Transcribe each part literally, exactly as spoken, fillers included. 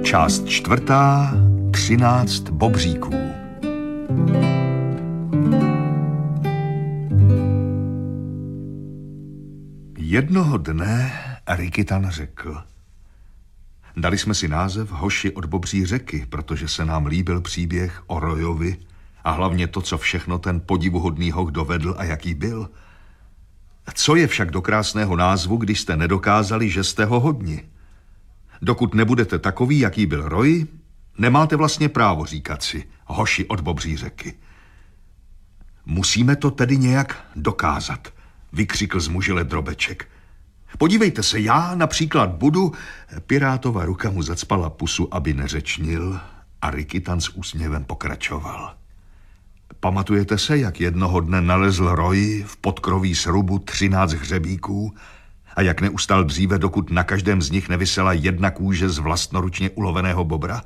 Část čtvrtá, třináct bobříků. Jednoho dne Rikytan řekl: dali jsme si název Hoši od Bobří řeky, protože se nám líbil příběh o Royovi a hlavně to, co všechno ten podivuhodný hoch dovedl a jaký byl. Co je však do krásného názvu, když jste nedokázali, že jste ho hodni? Dokud nebudete takový, jaký byl Roy, nemáte vlastně právo říkat si Hoši od Bobří řeky. Musíme to tedy nějak dokázat, vykřikl zmužile Drobeček. Podívejte se, já například budu... Pirátova ruka mu zacpala pusu, aby neřečnil, a Rikytan s úsměvem pokračoval. Pamatujete se, jak jednoho dne nalezl Roy v podkroví srubu třináct hřebíků a jak neustal dříve, dokud na každém z nich nevisela jedna kůže z vlastnoručně uloveného bobra?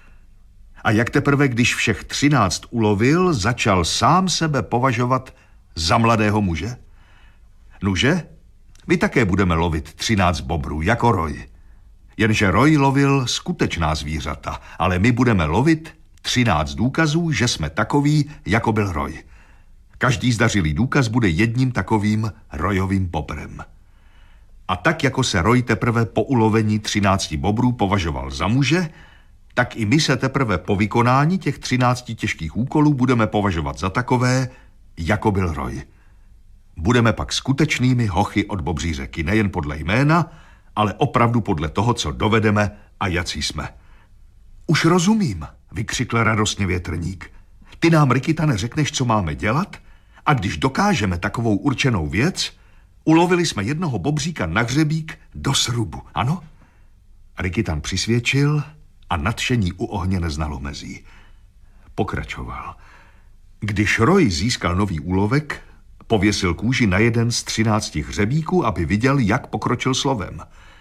A jak teprve, když všech třináct ulovil, začal sám sebe považovat za mladého muže? Nuže, my také budeme lovit třináct bobrů, jako Roy. Jenže Roy lovil skutečná zvířata, ale my budeme lovit třináct důkazů, že jsme takový, jako byl Roy. Každý zdařilý důkaz bude jedním takovým Royovým bobrem. A tak, jako se Roy teprve po ulovení třinácti bobrů považoval za muže, tak i my se teprve po vykonání těch třinácti těžkých úkolů budeme považovat za takové, jako byl Roy. Budeme pak skutečnými hochy od Bobří řeky, nejen podle jména, ale opravdu podle toho, co dovedeme a jací jsme. Už rozumím, vykřikl radostně větrník. Ty nám, Rikytane, řekneš, co máme dělat? A když dokážeme takovou určenou věc, ulovili jsme jednoho bobříka na hřebík do srubu, ano? Rikytan přisvědčil a nadšení u ohně neznalo mezí. Pokračoval. Když Roy získal nový úlovek, pověsil kůži na jeden z třinácti hřebíků, aby viděl, jak pokročil slovem.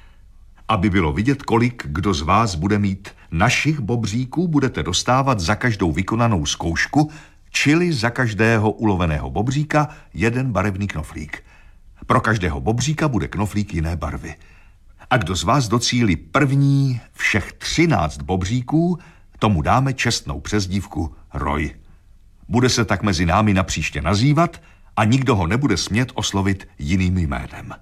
Aby bylo vidět, kolik kdo z vás bude mít našich bobříků, budete dostávat za každou vykonanou zkoušku, čili za každého uloveného bobříka jeden barevný knoflík. Pro každého bobříka bude knoflík jiné barvy. A kdo z vás docílí první všech třináct bobříků, tomu dáme čestnou přezdívku Roy. Bude se tak mezi námi napříště nazývat a nikdo ho nebude smět oslovit jiným jménem.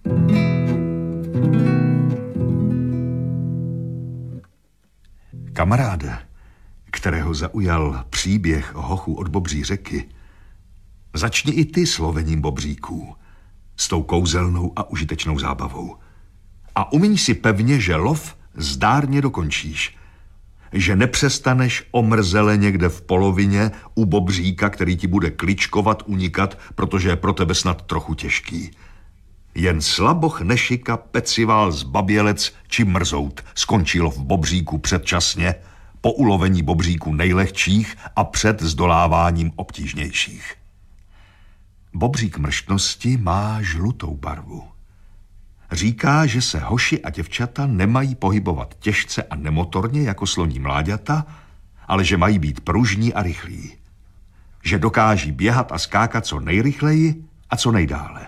Kamaráde, kterého zaujal příběh hochu od Bobří řeky, začni i ty slovením bobříků, s tou kouzelnou a užitečnou zábavou. A umiň si pevně, že lov zdárně dokončíš, že nepřestaneš omrzele někde v polovině u bobříka, který ti bude kličkovat, unikat, protože je pro tebe snad trochu těžký. Jen slaboch nešika, pecivál, zbabělec či mrzout skončil v bobříku předčasně, po ulovení bobříku nejlehčích a před zdoláváním obtížnějších. Bobřík mrštnosti má žlutou barvu. Říká, že se hoši a děvčata nemají pohybovat těžce a nemotorně jako sloní mláďata, ale že mají být pružní a rychlí. Že dokáží běhat a skákat co nejrychleji a co nejdále.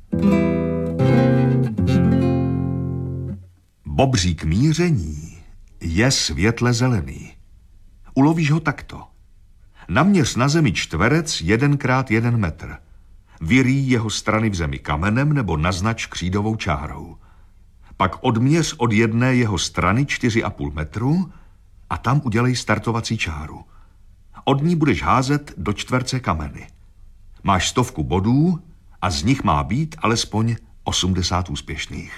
Bobřík míření je světle zelený. Ulovíš ho takto. Naměř na zemi čtverec jeden krát jeden metr. Vyrýj jeho strany v zemi kamenem nebo naznač křídovou čárou. Pak odměř od jedné jeho strany čtyři a půl metru a tam udělej startovací čáru. Od ní budeš házet do čtverce kameny. Máš stovku bodů a z nich má být alespoň osmdesát úspěšných.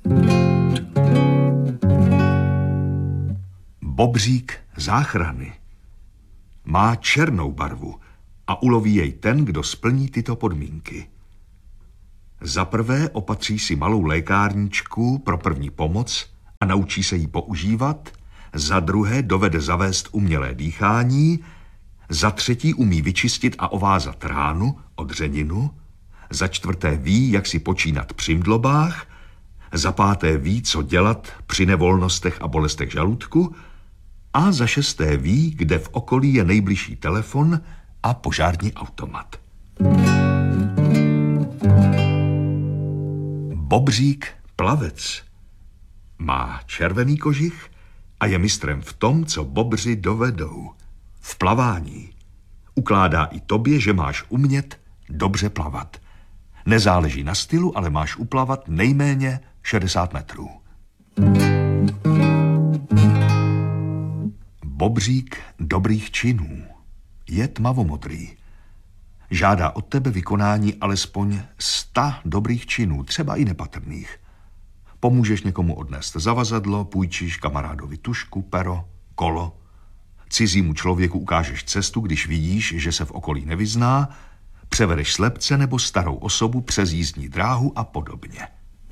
Bobřík záchrany má černou barvu a uloví jej ten, kdo splní tyto podmínky. Za prvé opatří si malou lékárničku pro první pomoc a naučí se ji používat, za druhé dovede zavést umělé dýchání, za třetí umí vyčistit a ovázat ránu, odřeninu, za čtvrté ví, jak si počínat při mdlobách, za páté ví, co dělat při nevolnostech a bolestech žaludku a za šesté ví, kde v okolí je nejbližší telefon a požární automat. Bobřík plavec má červený kožich a je mistrem v tom, co bobři dovedou. V plavání. Ukládá i tobě, že máš umět dobře plavat. Nezáleží na stylu, ale máš uplavat nejméně šedesát metrů. Bobřík dobrých činů je tmavomodrý. Žádá od tebe vykonání alespoň sta dobrých činů, třeba i nepatrných. Pomůžeš někomu odnést zavazadlo, půjčíš kamarádovi tužku, pero, kolo. Cizímu člověku ukážeš cestu, když vidíš, že se v okolí nevyzná, převedeš slepce nebo starou osobu přes jízdní dráhu a podobně.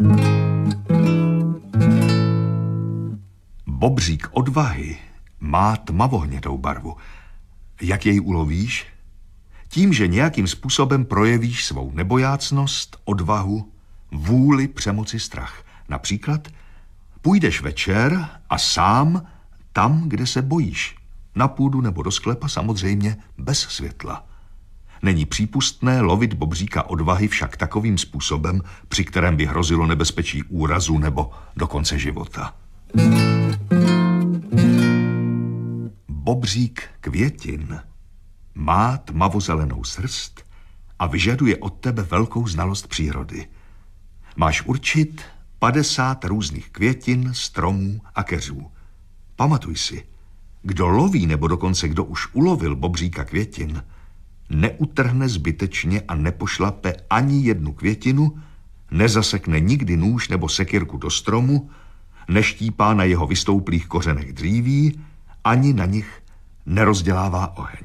Bobřík odvahy má tmavohnědou barvu. Jak jej ulovíš? Tím, že nějakým způsobem projevíš svou nebojácnost, odvahu, vůli přemoci strach. Například půjdeš večer a sám tam, kde se bojíš. Na půdu nebo do sklepa, samozřejmě bez světla. Není přípustné lovit bobříka odvahy však takovým způsobem, při kterém by hrozilo nebezpečí úrazu nebo dokonce života. Bobřík květin má tmavozelenou srst a vyžaduje od tebe velkou znalost přírody. Máš určit padesát různých květin, stromů a keřů. Pamatuj si, kdo loví nebo dokonce kdo už ulovil bobříka květin, neutrhne zbytečně a nepošlape ani jednu květinu, nezasekne nikdy nůž nebo sekyrku do stromu, neštípá na jeho vystouplých kořenech dříví, ani na nich nerozdělává oheň.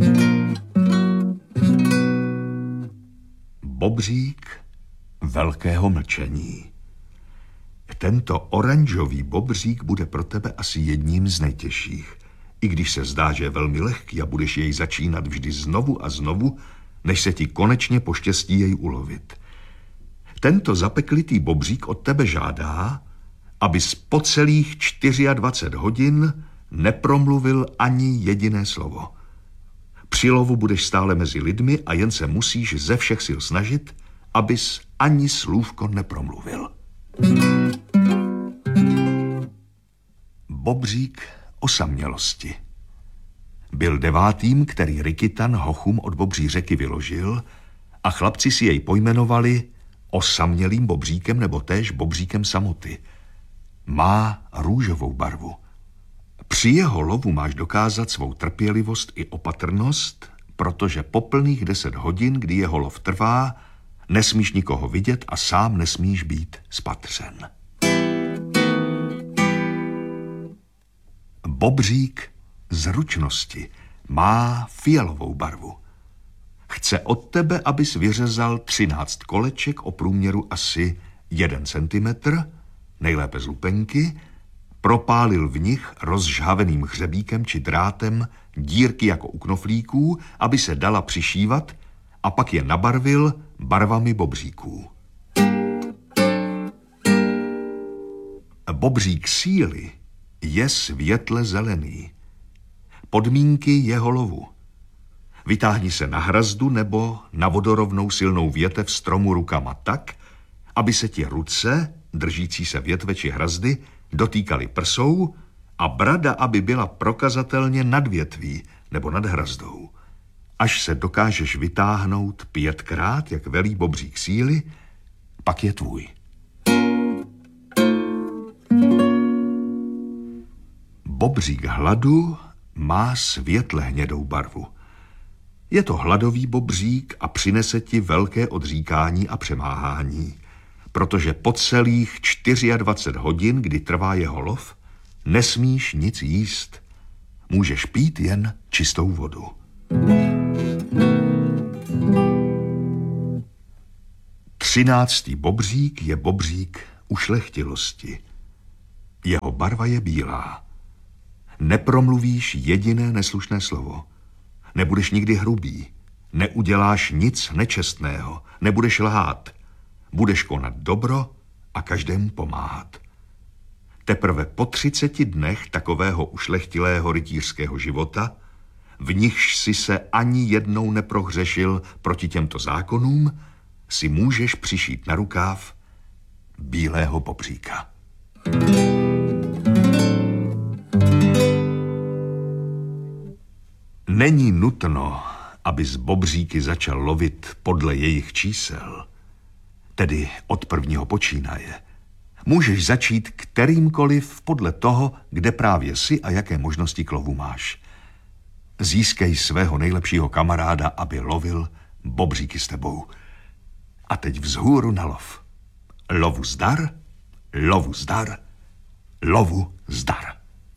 Bobřík velkého mlčení. Tento oranžový bobřík bude pro tebe asi jedním z nejtěžších. I když se zdá, že je velmi lehký a budeš jej začínat vždy znovu a znovu, než se ti konečně poštěstí jej ulovit. Tento zapeklitý bobřík od tebe žádá, abys po celých dvacet čtyři hodin nepromluvil ani jediné slovo. Při lovu budeš stále mezi lidmi a jen se musíš ze všech sil snažit, abys ani slůvko nepromluvil. Bobřík osamělosti. Byl devátým, který Rikytan hochům od Bobří řeky vyložil a chlapci si jej pojmenovali osamělým bobříkem nebo též bobříkem samoty. Má růžovou barvu. Při jeho lovu máš dokázat svou trpělivost i opatrnost, protože po plných deset hodin, kdy jeho lov trvá, nesmíš nikoho vidět a sám nesmíš být spatřen. Bobřík zručnosti má fialovou barvu. Chce od tebe, abys vyřezal třináct koleček o průměru asi jeden centimetr, nejlépe z lupenky, propálil v nich rozžhaveným hřebíkem či drátem dírky jako u knoflíků, aby se dala přišívat, a pak je nabarvil barvami bobříků. Bobřík síly je světle zelený. Podmínky jeho lovu. Vytáhni se na hrazdu nebo na vodorovnou silnou větev stromu rukama tak, aby se ti ruce, držící se větve či hrazdy, dotýkaly prsou a brada, aby byla prokazatelně nad větví nebo nad hrazdou. Až se dokážeš vytáhnout pětkrát, jak velí bobřík síly, pak je tvůj. Bobřík hladu má světle hnědou barvu. Je to hladový bobřík a přinese ti velké odříkání a přemáhání, protože po celých dvacet čtyři hodin, kdy trvá jeho lov, nesmíš nic jíst. Můžeš pít jen čistou vodu. Třináctý bobřík je bobřík ušlechtilosti. Jeho barva je bílá. Nepromluvíš jediné neslušné slovo. Nebudeš nikdy hrubý. Neuděláš nic nečestného. Nebudeš lhát. Budeš konat dobro a každému pomáhat. Teprve po třiceti dnech takového ušlechtilého rytířského života, v nichž si se ani jednou neprohřešil proti těmto zákonům, si můžeš přišít na rukáv bílého bobříka. Není nutno, abys bobříky začal lovit podle jejich čísel, tedy od prvního počínaje. Můžeš začít kterýmkoliv podle toho, kde právě jsi a jaké možnosti k lovu máš. Získej svého nejlepšího kamaráda, aby lovil bobříky s tebou. A teď vzhůru na lov. Lovu zdar, lovu zdar, lovu zdar.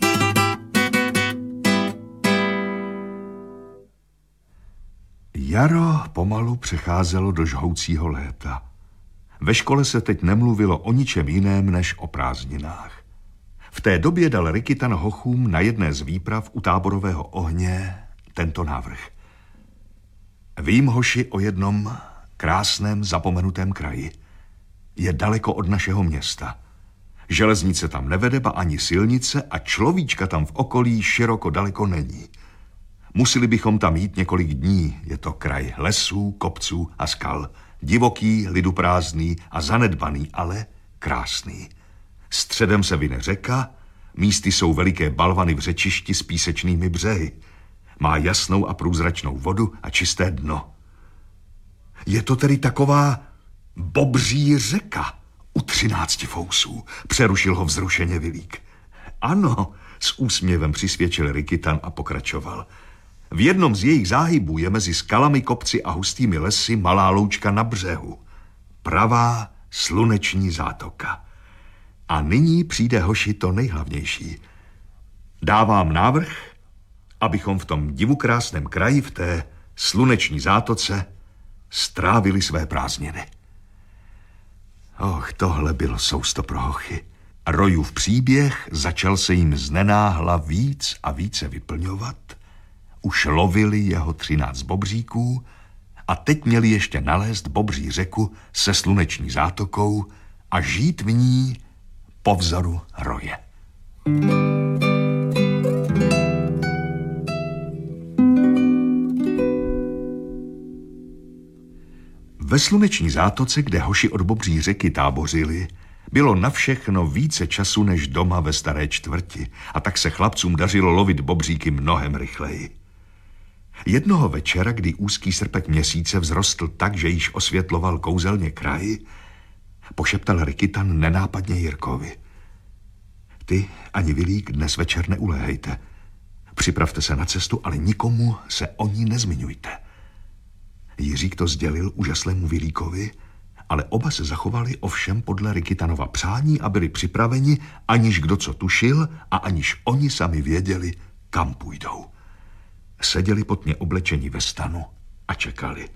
Jaro pomalu přecházelo do žhoucího léta. Ve škole se teď nemluvilo o ničem jiném než o prázdninách. V té době dal Rikytan hochům na jedné z výprav u táborového ohně tento návrh. Vím, hoši, o jednom krásném zapomenutém kraji. Je daleko od našeho města. Železnice tam nevede, ba ani silnice a človíčka tam v okolí široko daleko není. Museli bychom tam jít několik dní. Je to kraj lesů, kopců a skal. Divoký, liduprázdný a zanedbaný, ale krásný. Středem se vyne řeka, místy jsou veliké balvany v řečišti s písečnými břehy. Má jasnou a průzračnou vodu a čisté dno. Je to tedy taková bobří řeka u třinácti fousů, přerušil ho vzrušeně Vilík. Ano, s úsměvem přisvědčil Rikytan a pokračoval. V jednom z jejich záhybů je mezi skalami, kopci a hustými lesy malá loučka na břehu. Pravá sluneční zátoka. A nyní přijde, hoši, to nejhlavnější. Dávám návrh, abychom v tom divukrásném kraji, v té sluneční zátoce, strávili své prázdniny. Och, tohle bylo sousto pro hochy. Rojův příběh začal se jim znenáhla víc a více vyplňovat. Už lovili jeho třináct bobříků a teď měli ještě nalézt bobří řeku se sluneční zátokou a žít v ní po vzoru Roje. Ve sluneční zátoce, kde hoši od bobří řeky tábořili, bylo na všechno více času než doma ve staré čtvrti a tak se chlapcům dařilo lovit bobříky mnohem rychleji. Jednoho večera, kdy úzký srpek měsíce vzrostl tak, že již osvětloval kouzelně kraj, pošeptal Rikytan nenápadně Jirkovi. Ty ani Vilík dnes večer neuléhejte. Připravte se na cestu, ale nikomu se o ní nezmiňujte. Jiřík to sdělil úžaslému Vilíkovi, ale oba se zachovali ovšem podle Rikytanova přání a byli připraveni, aniž kdo co tušil a aniž oni sami věděli, kam půjdou. Seděli potně oblečení ve stanu a čekali.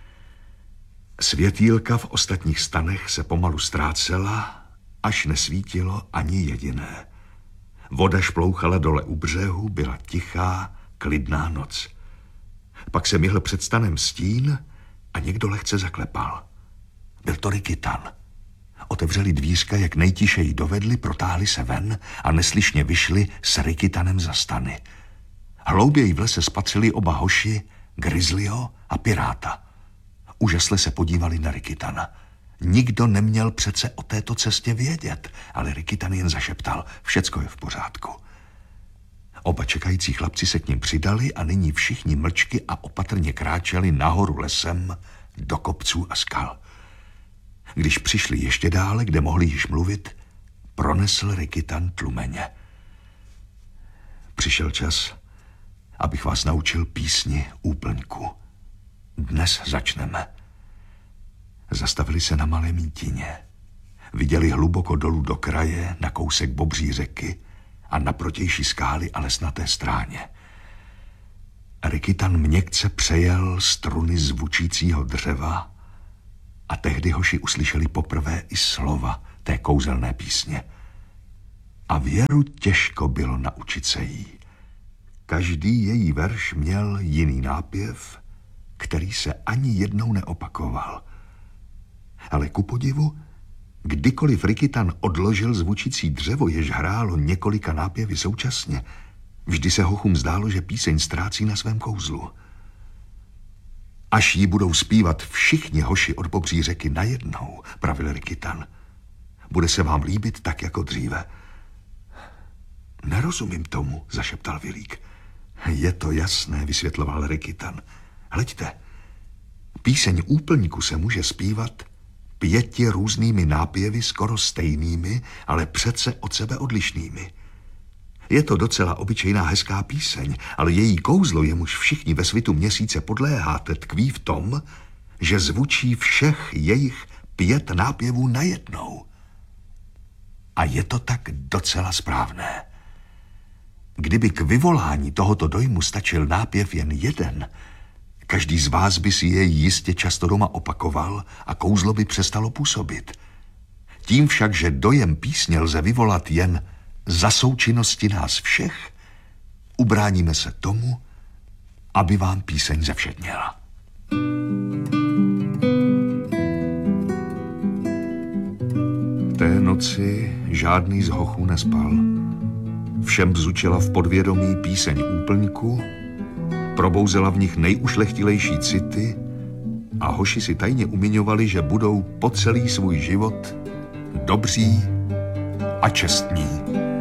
Světýlka v ostatních stanech se pomalu ztrácela, až nesvítilo ani jediné. Voda šplouchala dole u břehu, byla tichá, klidná noc. Pak se myhl před stanem stín a někdo lehce zaklepal. Byl to Rikytan. Otevřeli dvířka, jak nejtišeji dovedli, protáhli se ven a neslyšně vyšli s Rikytanem za stany. Hlouběji v lese spatřili oba hoši, Grizzlyho a Piráta. Úžasle se podívali na Rikytana. Nikdo neměl přece o této cestě vědět, ale Rikytan jen zašeptal, všecko je v pořádku. Oba čekající chlapci se k ním přidali a nyní všichni mlčky a opatrně kráčeli nahoru lesem do kopců a skal. Když přišli ještě dále, kde mohli již mluvit, pronesl Rikytan tlumeně. Přišel čas, abych vás naučil písni úplňku. Dnes začneme. Zastavili se na malé mítině. Viděli hluboko dolů do kraje, na kousek bobří řeky a na protější skály a lesnaté stráně. Rikytan měkce přejel struny zvučícího dřeva a tehdy hoši uslyšeli poprvé i slova té kouzelné písně. A Věru těžko bylo naučit se jí. Každý její verš měl jiný nápěv, který se ani jednou neopakoval. Ale ku podivu, kdykoliv Rikytan odložil zvučící dřevo, jež hrálo několika nápěvy současně, vždy se hochům zdálo, že píseň ztrácí na svém kouzlu. Až ji budou zpívat všichni hoši od pobří řeky najednou, pravil Rikytan, bude se vám líbit tak jako dříve. Nerozumím tomu, zašeptal Vilík. Je to jasné, vysvětloval Rikitan. Hleďte, píseň Úplníku se může zpívat pěti různými nápěvy, skoro stejnými, ale přece od sebe odlišnými. Je to docela obyčejná hezká píseň, ale její kouzlo, jemuž všichni ve svitu měsíce podléháte, tkví v tom, že zvučí všech jejich pět nápěvů najednou. A je to tak docela správné. Kdyby k vyvolání tohoto dojmu stačil nápěv jen jeden, každý z vás by si jej jistě často doma opakoval a kouzlo by přestalo působit. Tím však, že dojem písně lze vyvolat jen za součinnosti nás všech, ubráníme se tomu, aby vám píseň zevšedněla. Té noci žádný z hochů nespal. Všem bzučela v podvědomí píseň Úplňku, probouzela v nich nejušlechtilejší city a hoši si tajně umiňovali, že budou po celý svůj život dobří a čestní.